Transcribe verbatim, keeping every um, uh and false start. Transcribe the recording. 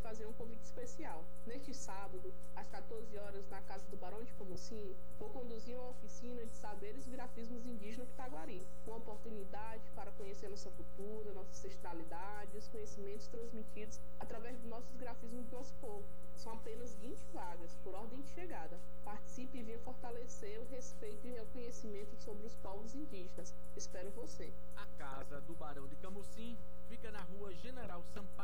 fazer um convite especial. Neste sábado, às quatorze horas, na casa do Barão de Camusim, vou conduzir uma oficina de saberes e grafismos indígenas Pitaguari, uma oportunidade para conhecer nossa cultura, nossa ancestralidade, os conhecimentos transmitidos através dos nossos grafismos do nosso povo. São apenas vinte vagas, por ordem de chegada. Participe e venha fortalecer o respeito e reconhecimento sobre os povos indígenas. Espero você. A Casa do Barão de Camusim fica na rua General Sampaio